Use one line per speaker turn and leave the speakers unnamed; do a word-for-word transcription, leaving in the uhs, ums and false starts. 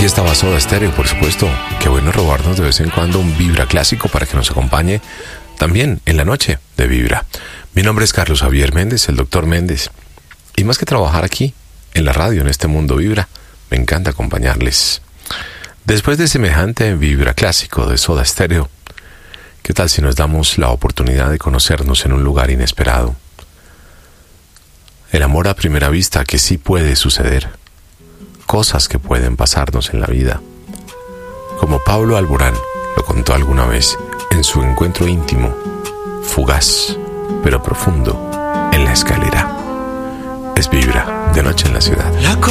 estaba Soda Stereo, por supuesto. Qué bueno robarnos de vez en cuando un Vibra clásico para que nos acompañe también en la noche de Vibra. Mi nombre es Carlos Javier Méndez, el doctor Méndez. Y más que trabajar aquí, en la radio, en este mundo Vibra, me encanta acompañarles. Después de semejante Vibra clásico de Soda Stereo, ¿qué tal si nos damos la oportunidad de conocernos en un lugar inesperado? El amor a primera vista, que sí puede suceder. Cosas que pueden pasarnos en la vida. Como Pablo Alborán lo contó alguna vez en su encuentro íntimo, fugaz, pero profundo, en la escalera. Es Vibra, de noche en la ciudad.